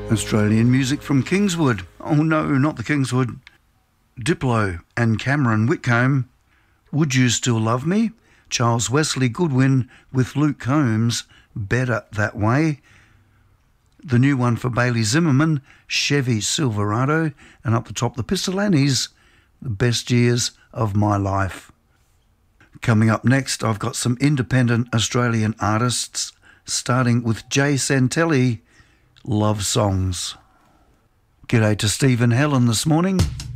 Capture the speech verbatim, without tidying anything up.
Australian music from Kingswood. Oh no, not the Kingswood. Diplo and Cameron Whitcomb. Would You Still Love Me? Charles Wesley Goodwin with Luke Combs, Better That Way. The new one for Bailey Zimmerman, Chevy Silverado. And up the top, the Pistolannies, The Best Years of My Life. Coming up next, I've got some independent Australian artists, starting with Jay Santelli, Love Songs. G'day to Steve and Helen this morning.